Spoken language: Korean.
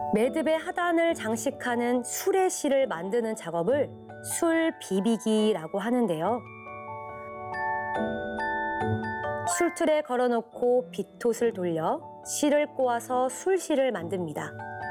매듭의 하단을 장식하는 수레실을 만드는 작업을 술비비기라고 하는데요. 술틀에 걸어놓고 빗톳을 돌려 실을 꼬아서 술실을 만듭니다.